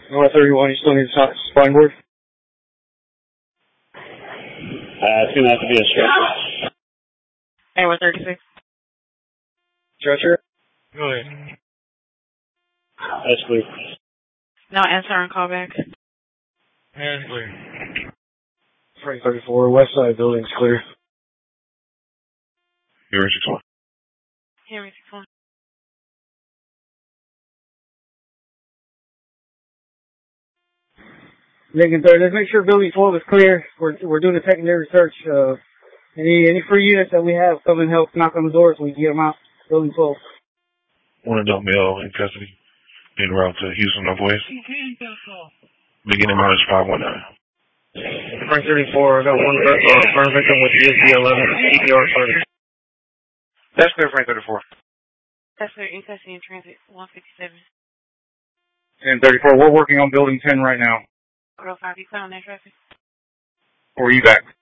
North 31, you still need a spine board? It's going to have to be a stretcher. Hey, 136. Stretcher? Go ahead. That's clear. Now answer and call back. Hands clear. Frank 34, west side building's clear. Henry 61. Henry 61. Lincoln 30, let's make sure building 12 is clear. We're doing a secondary search. Any free units that we have come and help knock on the doors, we can get them out. Building 12. One adult male in custody. En route to Houston Northwest. Beginning minus 519. Frank 34, I got one burn victim with ESD 11, CPR started. That's clear, Frank 34. That's clear, in custody in transit, 157. 1034, we're working on building 10 right now. 405, you clear on that traffic? Or are you back?